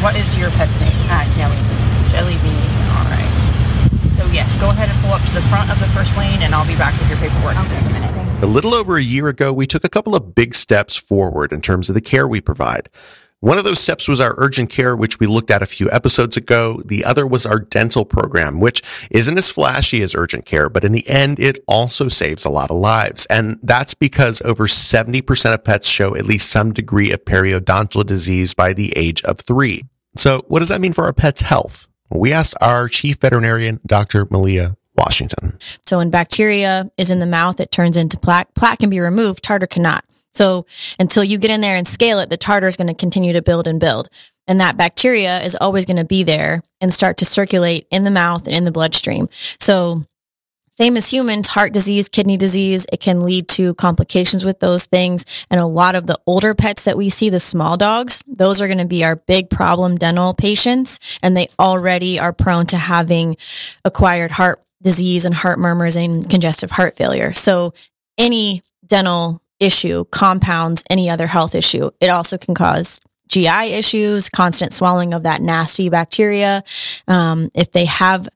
what is your pet's name? Jelly Bean. Jelly Bean. All right. So yes, go ahead and pull up to the front of the first lane, and I'll be back with your paperwork in just a minute. A little over a year ago, we took a couple of big steps forward in terms of the care we provide. One of those steps was our urgent care, which we looked at a few episodes ago. The other was our dental program, which isn't as flashy as urgent care, but in the end, it also saves a lot of lives. And that's because over 70% of pets show at least some degree of periodontal disease by the age of 3. So what does that mean for our pets' health? Well, we asked our chief veterinarian, Dr. Malia Washington. So when bacteria is in the mouth, it turns into plaque. Plaque can be removed, tartar cannot. So until you get in there and scale it, the tartar is going to continue to build and build. And that bacteria is always going to be there and start to circulate in the mouth and in the bloodstream. So same as humans, heart disease, kidney disease, it can lead to complications with those things. And a lot of the older pets that we see, the small dogs, those are going to be our big problem dental patients. And they already are prone to having acquired heart disease and heart murmurs and congestive heart failure. So any dental issue compounds any other health issue. It also can cause GI issues, constant swallowing of that nasty bacteria. If they have